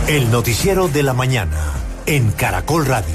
El noticiero de la mañana en Caracol Radio.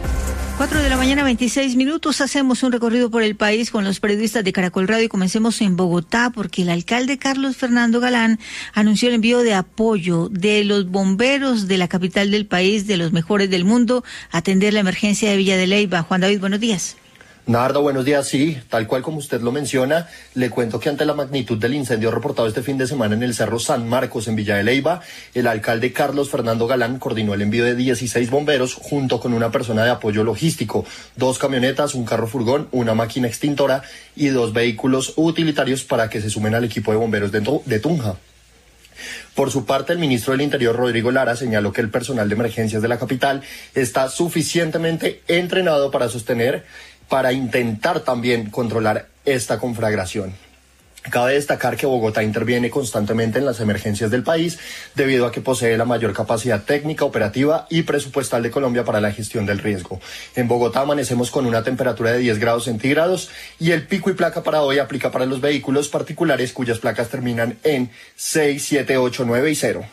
4:26 a.m. Hacemos un recorrido por el país con los periodistas de Caracol Radio y comencemos en Bogotá porque el alcalde Carlos Fernando Galán anunció el envío de apoyo de los bomberos de la capital del país, de los mejores del mundo, a atender la emergencia de Villa de Leyva. Juan David, buenos días. Nardo, buenos días. Sí, tal cual como usted lo menciona, le cuento que ante la magnitud del incendio reportado este fin de semana en el Cerro San Marcos, en Villa de Leyva, el alcalde Carlos Fernando Galán coordinó el envío de 16 bomberos junto con una persona de apoyo logístico, 2 camionetas, un carro furgón, una máquina extintora y 2 vehículos utilitarios para que se sumen al equipo de bomberos de Tunja. Por su parte, el ministro del Interior, Rodrigo Lara, señaló que el personal de emergencias de la capital está suficientemente entrenado para intentar también controlar esta conflagración. Cabe destacar que Bogotá interviene constantemente en las emergencias del país debido a que posee la mayor capacidad técnica, operativa y presupuestal de Colombia para la gestión del riesgo. En Bogotá amanecemos con una temperatura de 10 grados centígrados y el pico y placa para hoy aplica para los vehículos particulares cuyas placas terminan en 6, 7, 8, 9 y 0.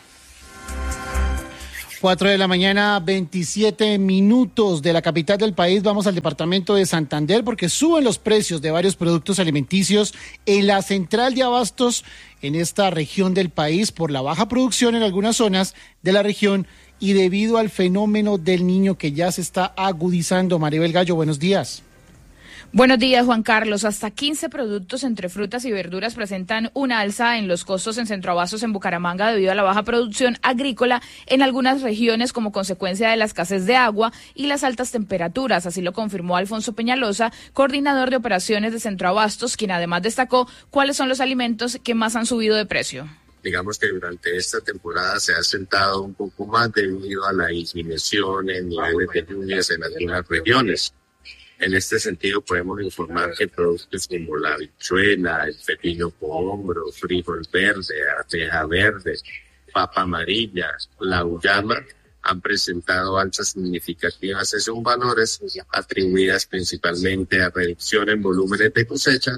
4:27 a.m. de la capital del país. Vamos al departamento de Santander porque suben los precios de varios productos alimenticios en la central de abastos en esta región del país por la baja producción en algunas zonas de la región y debido al fenómeno del Niño que ya se está agudizando. Maribel Gallo, buenos días. Buenos días, Juan Carlos. Hasta 15 productos entre frutas y verduras presentan una alza en los costos en Centroabastos en Bucaramanga debido a la baja producción agrícola en algunas regiones como consecuencia de la escasez de agua y las altas temperaturas. Así lo confirmó Alfonso Peñalosa, coordinador de operaciones de Centroabastos, quien además destacó cuáles son los alimentos que más han subido de precio. Digamos que durante esta temporada se ha sentado un poco más debido a la disminución en niveles de lluvias en algunas regiones. En este sentido, podemos informar que productos como la habichuela, el pepino cohombro, frijol verde, arveja verde, papa amarilla, la uyama, han presentado alzas significativas en sus valores, atribuidas principalmente a reducción en volúmenes de cosecha.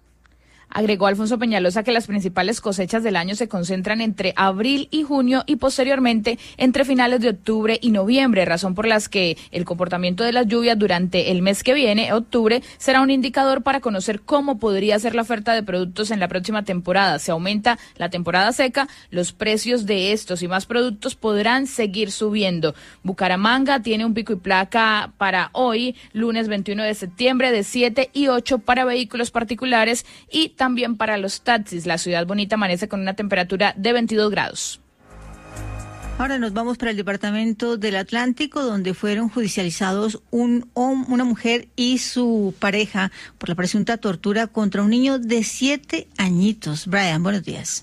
Agregó Alfonso Peñalosa que las principales cosechas del año se concentran entre abril y junio y posteriormente entre finales de octubre y noviembre, razón por las que el comportamiento de las lluvias durante el mes que viene, octubre, será un indicador para conocer cómo podría ser la oferta de productos en la próxima temporada. Si aumenta la temporada seca, los precios de estos y más productos podrán seguir subiendo. Bucaramanga tiene un pico y placa para hoy, lunes 21 de septiembre, de 7 y 8 para vehículos particulares y también para los taxis. La ciudad bonita amanece con una temperatura de 22 grados. Ahora nos vamos para el departamento del Atlántico, donde fueron judicializados una mujer y su pareja por la presunta tortura contra un niño de 7 añitos. Brian, buenos días.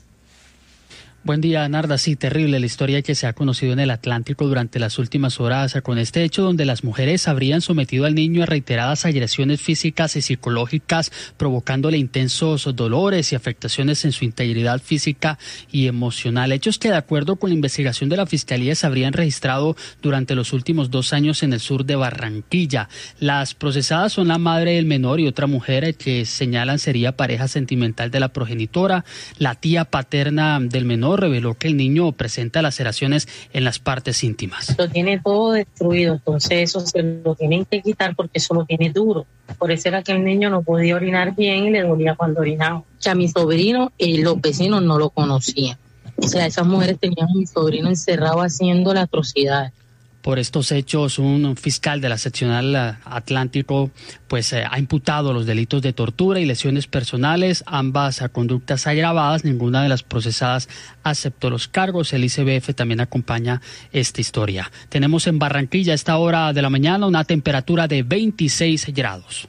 Buen día, Narda. Sí, terrible la historia que se ha conocido en el Atlántico durante las últimas horas con este hecho donde las mujeres habrían sometido al niño a reiteradas agresiones físicas y psicológicas, provocándole intensos dolores y afectaciones en su integridad física y emocional. Hechos que, de acuerdo con la investigación de la Fiscalía, se habrían registrado durante los últimos 2 años en el sur de Barranquilla. Las procesadas son la madre del menor y otra mujer que señalan sería pareja sentimental de la progenitora. La tía paterna del menor reveló que el niño presenta laceraciones en las partes íntimas. Lo tiene todo destruido, entonces eso se lo tienen que quitar porque eso lo tiene duro. Por eso era que el niño no podía orinar bien y le dolía cuando orinaba. O sea, mi sobrino y los vecinos no lo conocían. O sea, esas mujeres tenían a mi sobrino encerrado haciendo la atrocidad. Por estos hechos, un fiscal de la seccional Atlántico ha imputado los delitos de tortura y lesiones personales, ambas conductas agravadas. Ninguna de las procesadas aceptó los cargos. El ICBF también acompaña esta historia. Tenemos en Barranquilla a esta hora de la mañana una temperatura de 26 grados.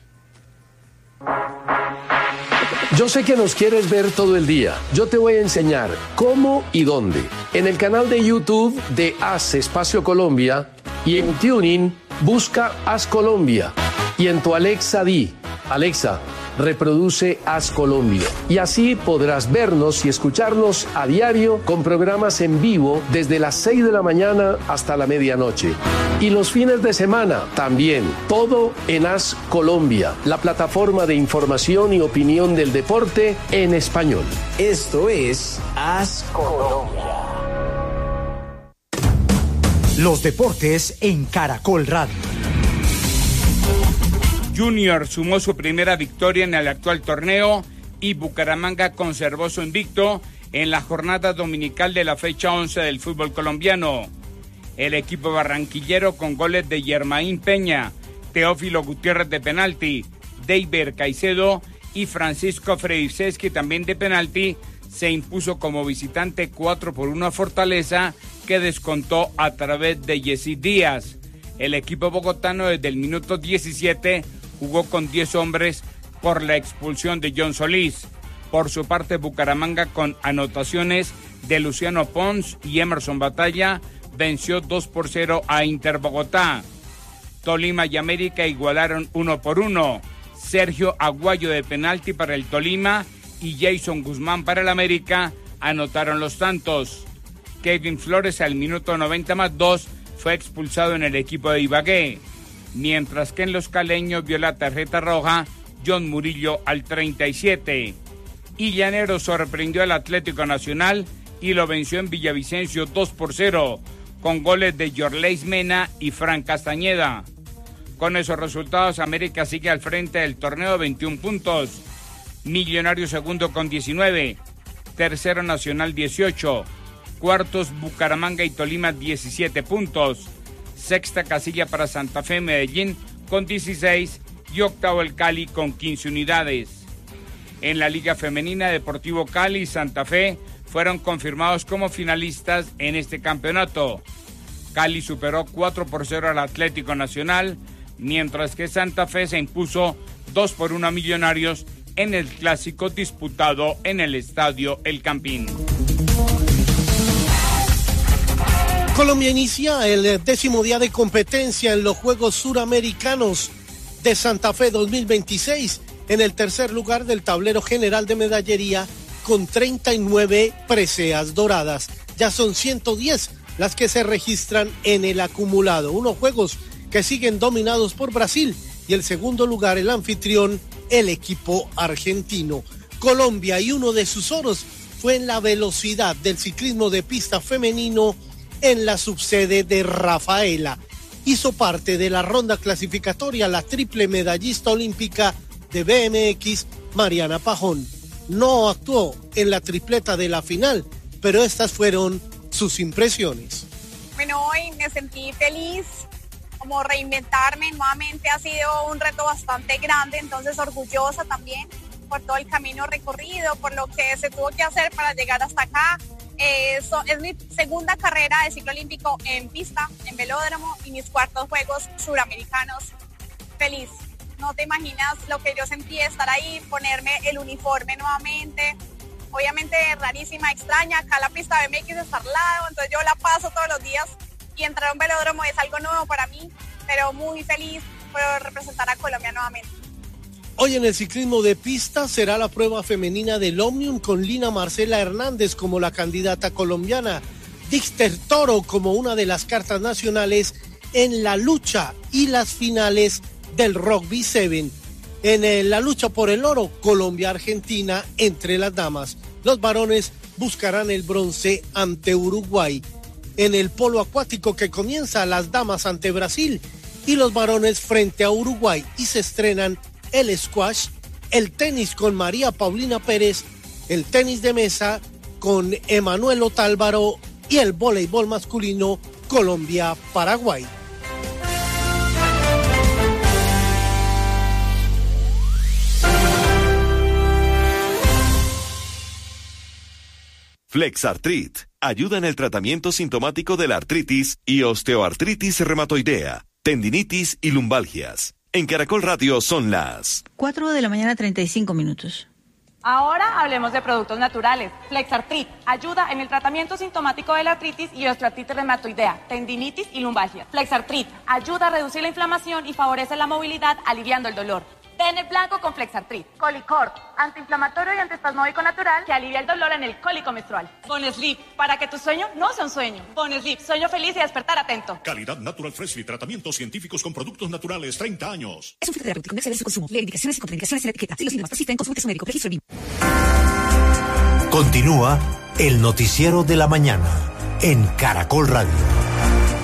Yo sé que nos quieres ver todo el día. Yo te voy a enseñar cómo y dónde. En el canal de YouTube de Haz Espacio Colombia y en TuneIn busca Haz Colombia. Y en tu Alexa di, Alexa, reproduce Haz Colombia. Y así podrás vernos y escucharnos a diario con programas en vivo desde las 6 de la mañana hasta la medianoche. Y los fines de semana también, todo en Haz Colombia, la plataforma de información y opinión del deporte en español. Esto es Haz Colombia. Los deportes en Caracol Radio. Junior sumó su primera victoria en el actual torneo y Bucaramanga conservó su invicto en la jornada dominical de la fecha 11 del fútbol colombiano. El equipo barranquillero con goles de Yermaín Peña, Teófilo Gutiérrez de penalti, Deiber Caicedo y Francisco Frediseski también de penalti, se impuso como visitante 4-1 a Fortaleza, que descontó a través de Yesid Díaz. El equipo bogotano desde el minuto 17 jugó con 10 hombres por la expulsión de John Solís. Por su parte, Bucaramanga, con anotaciones de Luciano Pons y Emerson Batalla, venció 2-0 a Inter Bogotá. Tolima y América igualaron 1-1. Sergio Aguayo de penalti para el Tolima y Jason Guzmán para el América anotaron los tantos. Kevin Flores al minuto 90+2 fue expulsado en el equipo de Ibagué, mientras que en los caleños vio la tarjeta roja John Murillo al 37. Y Llanero sorprendió al Atlético Nacional y lo venció en Villavicencio 2-0, con goles de Yorleis Mena y Fran Castañeda. Con esos resultados, América sigue al frente del torneo 21 puntos. Millonario segundo con 19. Tercero Nacional 18. Cuartos Bucaramanga y Tolima 17 puntos. Sexta casilla para Santa Fe Medellín con 16 y octavo el Cali con 15 unidades. En la Liga Femenina, Deportivo Cali y Santa Fe fueron confirmados como finalistas en este campeonato. Cali superó 4-0 al Atlético Nacional, mientras que Santa Fe se impuso 2-1 a Millonarios en el clásico disputado en el Estadio El Campín. Colombia inicia el 10º día de competencia en los Juegos Suramericanos de Santa Fe 2026 en el tercer lugar del tablero general de medallería con 39 preseas doradas. Ya son 110 las que se registran en el acumulado. Unos Juegos que siguen dominados por Brasil y el segundo lugar, el anfitrión, el equipo argentino. Colombia, y uno de sus oros fue en la velocidad del ciclismo de pista femenino en la subsede de Rafaela. Hizo parte de la ronda clasificatoria la triple medallista olímpica de BMX, Mariana Pajón. No actuó en la tripleta de la final, pero estas fueron sus impresiones. Bueno, hoy me sentí feliz, como reinventarme nuevamente ha sido un reto bastante grande, entonces orgullosa también por todo el camino recorrido, por lo que se tuvo que hacer para llegar hasta acá. Es mi segunda carrera de ciclo olímpico en pista, en velódromo, y mis cuartos Juegos Suramericanos. Feliz. No te imaginas lo que yo sentí estar ahí, ponerme el uniforme nuevamente. Obviamente rarísima, extraña. Acá la pista de BMX está al lado, entonces yo la paso todos los días y entrar a un velódromo es algo nuevo para mí, pero muy feliz por representar a Colombia nuevamente. Hoy en el ciclismo de pista será la prueba femenina del Omnium con Lina Marcela Hernández como la candidata colombiana, Dixter Toro como una de las cartas nacionales en la lucha y las finales del Rugby 7. En la lucha por el oro, Colombia-Argentina entre las damas. Los varones buscarán el bronce ante Uruguay. En el polo acuático que comienza, las damas ante Brasil y los varones frente a Uruguay, y se estrenan el squash, el tenis con María Paulina Pérez, el tenis de mesa con Emanuel Otálvaro y el voleibol masculino Colombia-Paraguay. Flexartrit ayuda en el tratamiento sintomático de la artritis y osteoartritis reumatoidea, tendinitis y lumbalgias. En Caracol Radio son las 4:35 a.m. Ahora hablemos de productos naturales. Flexartrit ayuda en el tratamiento sintomático de la artritis y osteoartritis reumatoidea, tendinitis y lumbalgia. Flexartrit ayuda a reducir la inflamación y favorece la movilidad, aliviando el dolor. Ten el blanco con Flexartrit. Colicort, antiinflamatorio y antiespasmódico natural que alivia el dolor en el cólico menstrual. Bonesleep, para que tu sueño no sea un sueño. Bonesleep, sueño feliz y despertar atento. Calidad Natural Freshly, tratamientos científicos con productos naturales, 30 años. Es un filtro terapéutico, no excede su consumo. Lee indicaciones y contraindicaciones en la etiqueta. Si los síntomas persisten, consulte a su médico. Registro BIM. Continúa el noticiero de la mañana en Caracol Radio.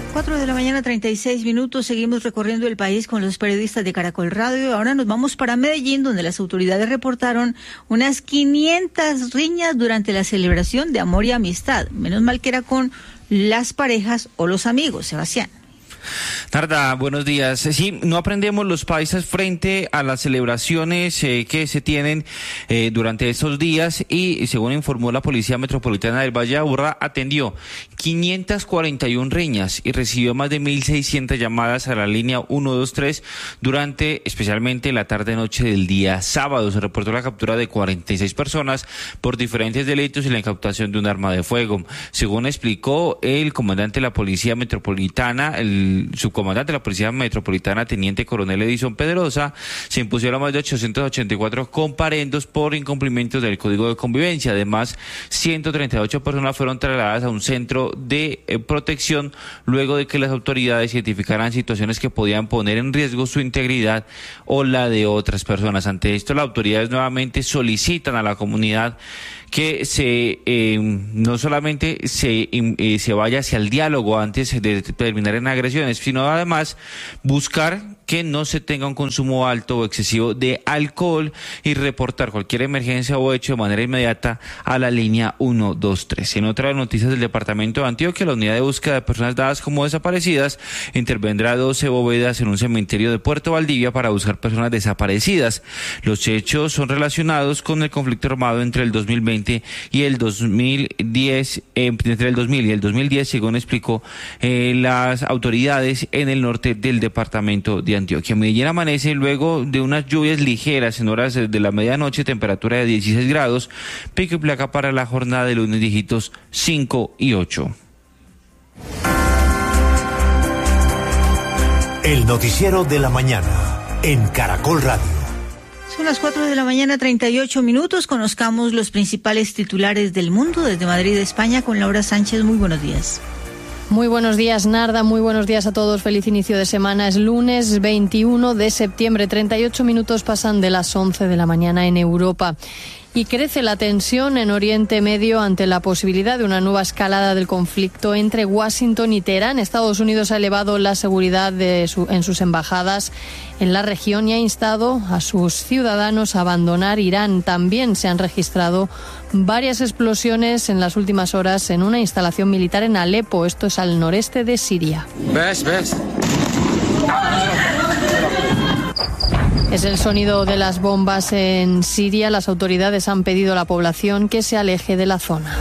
4 de la mañana, 36 minutos. Seguimos recorriendo el país con los periodistas de Caracol Radio. Ahora nos vamos para Medellín, donde las autoridades reportaron unas 500 riñas durante la celebración de Amor y Amistad. Menos mal que era con las parejas o los amigos, Sebastián. Narda, buenos días. Sí, no aprendemos los paisas frente a las celebraciones que se tienen durante estos días y, según informó la Policía Metropolitana del Valle de Aburrá, atendió 541 riñas y recibió más de 1.600 llamadas a la línea 123 durante, especialmente, la tarde-noche del día sábado. Se reportó la captura de 46 personas por diferentes delitos y la incautación de un arma de fuego. Según explicó el comandante de la Policía Metropolitana, el subcomandante de la Policía Metropolitana, Teniente Coronel Edison Pedrosa, se impusieron más de 884 comparendos por incumplimientos del Código de Convivencia. Además, 138 personas fueron trasladadas a un centro de protección luego de que las autoridades identificaran situaciones que podían poner en riesgo su integridad o la de otras personas. Ante esto, las autoridades nuevamente solicitan a la comunidad que no solamente se vaya hacia el diálogo antes de terminar en agresiones, sino además buscar que no se tenga un consumo alto o excesivo de alcohol y reportar cualquier emergencia o hecho de manera inmediata a la línea 123. En otras noticias del departamento de Antioquia, la unidad de búsqueda de personas dadas como desaparecidas intervendrá 12 bóvedas en un cementerio de Puerto Valdivia para buscar personas desaparecidas. Los hechos son relacionados con el conflicto armado entre el 2020 y el 2010, entre el 2000 y el 2010, según explicó las autoridades en el norte del departamento de Antioquia. Medellín amanece luego de unas lluvias ligeras en horas de la medianoche, temperatura de 16 grados, pico y placa para la jornada de lunes, dígitos 5 y 8. El noticiero de la mañana en Caracol Radio. Son las 4 de la mañana, 38 minutos. Conozcamos los principales titulares del mundo desde Madrid, España, con Laura Sánchez. Muy buenos días. Muy buenos días, Narda. Muy buenos días a todos. Feliz inicio de semana. Es lunes 21 de septiembre. 38 minutos pasan de las 11 de la mañana en Europa. Y crece la tensión en Oriente Medio ante la posibilidad de una nueva escalada del conflicto entre Washington y Teherán. Estados Unidos ha elevado la seguridad en sus embajadas en la región y ha instado a sus ciudadanos a abandonar Irán. También se han registrado varias explosiones en las últimas horas en una instalación militar en Alepo. Esto es al noreste de Siria. ¿Ves? Es el sonido de las bombas en Siria. Las autoridades han pedido a la población que se aleje de la zona.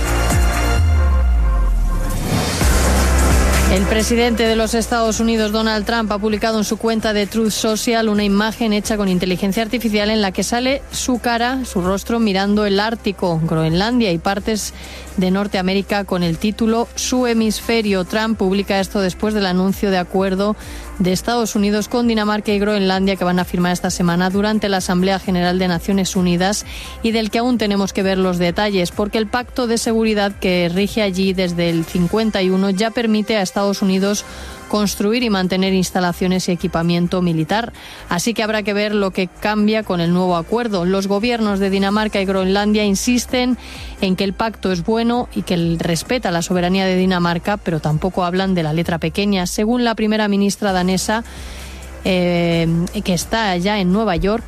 El presidente de los Estados Unidos, Donald Trump, ha publicado en su cuenta de Truth Social una imagen hecha con inteligencia artificial en la que sale su cara, su rostro, mirando el Ártico, Groenlandia y partes de Norteamérica con el título Su hemisferio. Trump publica esto después del anuncio de acuerdo de Estados Unidos con Dinamarca y Groenlandia que van a firmar esta semana durante la Asamblea General de Naciones Unidas y del que aún tenemos que ver los detalles, porque el pacto de seguridad que rige allí desde el 51 ya permite a Estados Unidos construir y mantener instalaciones y equipamiento militar. Así que habrá que ver lo que cambia con el nuevo acuerdo. Los gobiernos de Dinamarca y Groenlandia insisten en que el pacto es bueno y que respeta la soberanía de Dinamarca, pero tampoco hablan de la letra pequeña. Según la primera ministra danesa, que está allá en Nueva York,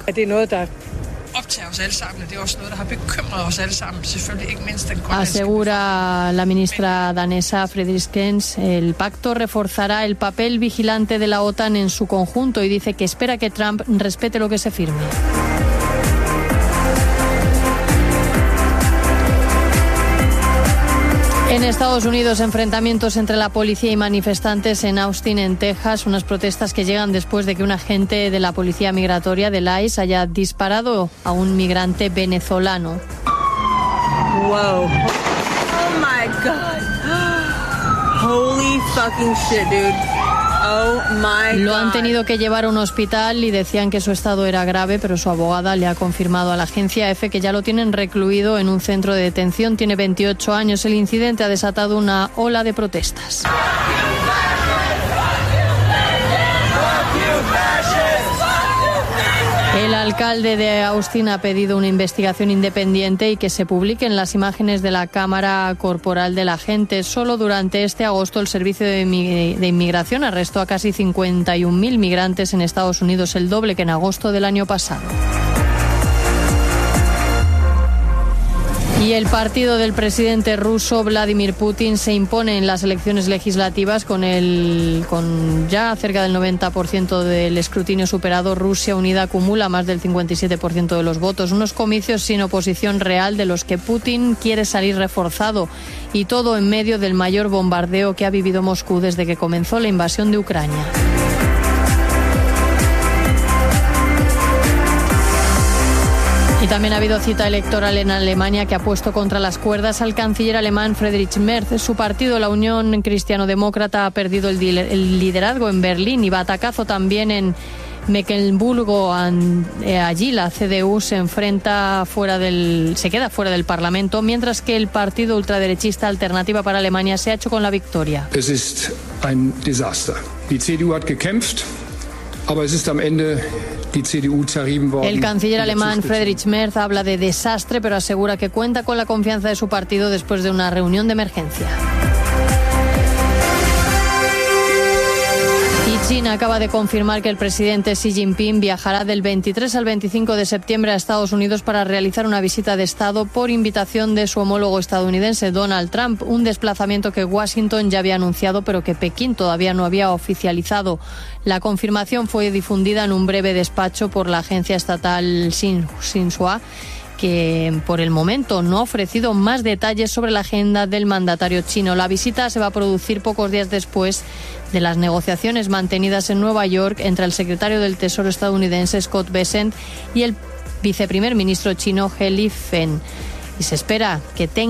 asegura la ministra danesa Frederiksen, el pacto reforzará el papel vigilante de la OTAN en su conjunto y dice que espera que Trump respete lo que se firme. En Estados Unidos, enfrentamientos entre la policía y manifestantes en Austin, en Texas, unas protestas que llegan después de que un agente de la policía migratoria del ICE haya disparado a un migrante venezolano. Wow. Oh my God. Holy fucking shit, dude. Oh my God. Lo han tenido que llevar a un hospital y decían que su estado era grave, pero su abogada le ha confirmado a la agencia EFE que ya lo tienen recluido en un centro de detención. Tiene 28 años. El incidente ha desatado una ola de protestas. El alcalde de Austin ha pedido una investigación independiente y que se publiquen las imágenes de la cámara corporal del agente. Solo durante este agosto el Servicio de Inmigración arrestó a casi 51.000 migrantes en Estados Unidos, el doble que en agosto del año pasado. Y el partido del presidente ruso Vladimir Putin se impone en las elecciones legislativas con ya cerca del 90% del escrutinio superado. Rusia Unida acumula más del 57% de los votos. Unos comicios sin oposición real de los que Putin quiere salir reforzado, y todo en medio del mayor bombardeo que ha vivido Moscú desde que comenzó la invasión de Ucrania. Y también ha habido cita electoral en Alemania, que ha puesto contra las cuerdas al canciller alemán Friedrich Merz. Su partido, la Unión Cristiano-Demócrata, ha perdido el liderazgo en Berlín y batacazo también en Mecklemburgo. Allí la CDU se queda fuera del Parlamento, mientras que el partido ultraderechista Alternativa para Alemania se ha hecho con la victoria. Es ist ein Desaster. Die CDU hat gekämpft, aber es ist am Ende die CDU zerrieben worden. El canciller alemán Friedrich Merz habla de desastre, pero asegura que cuenta con la confianza de su partido después de una reunión de emergencia. China acaba de confirmar que el presidente Xi Jinping viajará del 23 al 25 de septiembre a Estados Unidos para realizar una visita de Estado por invitación de su homólogo estadounidense Donald Trump, un desplazamiento que Washington ya había anunciado pero que Pekín todavía no había oficializado. La confirmación fue difundida en un breve despacho por la agencia estatal Xinhua, que por el momento no ha ofrecido más detalles sobre la agenda del mandatario chino. La visita se va a producir pocos días después de las negociaciones mantenidas en Nueva York entre el secretario del Tesoro estadounidense Scott Bessent y el viceprimer ministro chino He Lifeng. Y se espera que tenga